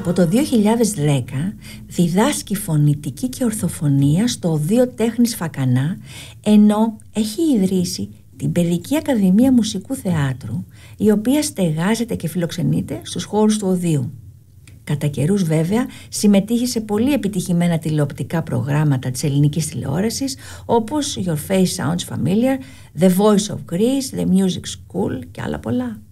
Από το 2010 διδάσκει φωνητική και ορθοφωνία στο Οδείο Τέχνης Φακανά, ενώ έχει ιδρύσει την Παιδική Ακαδημία Μουσικού Θεάτρου, η οποία στεγάζεται και φιλοξενείται στους χώρους του Οδείου. Κατά καιρούς βέβαια συμμετείχε σε πολύ επιτυχημένα τηλεοπτικά προγράμματα της ελληνικής τηλεόρασης, όπως Your Face Sounds Familiar, The Voice of Greece, The Music School και άλλα πολλά.